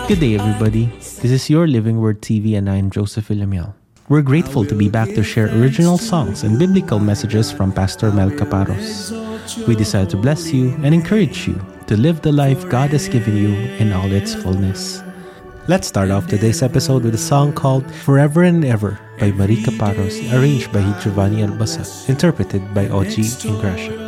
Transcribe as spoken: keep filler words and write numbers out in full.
Good day, everybody. This is your Living Word T V, and I'm Joseph Villamil. We're grateful to be back to share original songs and biblical messages from Pastor Mel Caparos. We desire to bless you and encourage you to live the life God has given you in all its fullness. Let's start off today's episode with a song called Forever and Ever by Marie Caparos, arranged by Giovanni Albasa, interpreted by Oji Ingrassia.